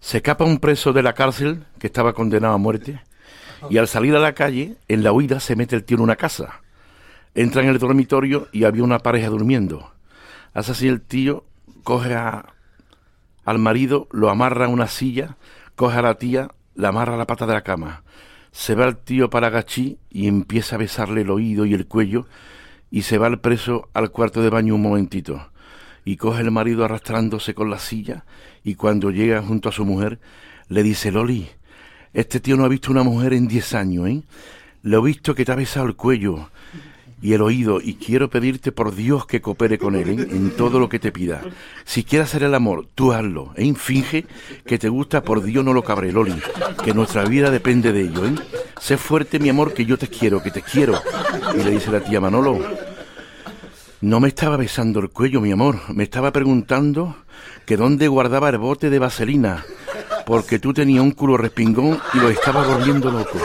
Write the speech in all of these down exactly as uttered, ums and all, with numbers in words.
Se escapa un preso de la cárcel que estaba condenado a muerte y al salir a la calle, en la huida, se mete el tío en una casa. Entra en el dormitorio y había una pareja durmiendo. Hace así el tío, coge a, al marido, lo amarra a una silla, coge a la tía, la amarra a la pata de la cama. Se va el tío para Gachí y empieza a besarle el oído y el cuello y se va el preso al cuarto de baño un momentito. Y coge el marido arrastrándose con la silla y cuando llega junto a su mujer le dice: Loli, este tío no ha visto una mujer en diez años, ¿eh? Lo he visto que te ha besado el cuello y el oído y quiero pedirte por Dios que coopere con él, ¿eh? En todo lo que te pida. Si quieres hacer el amor, tú hazlo, ¿eh? Finge que te gusta, por Dios no lo cabré, Loli, que nuestra vida depende de ello, ¿eh? Sé fuerte, mi amor, que yo te quiero, que te quiero. Y le dice la tía: Manolo, no me estaba besando el cuello, mi amor, me estaba preguntando que dónde guardaba el bote de vaselina, porque tú tenías un culo respingón y lo estaba volviendo loco.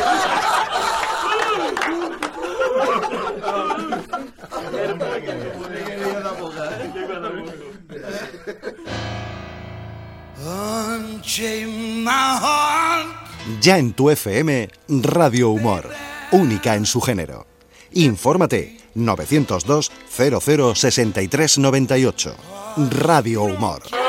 Ya en tu F M, Radio Humor, única en su género. Infórmate novecientos dos cero cero sesenta y tres noventa y ocho. Radio Humor.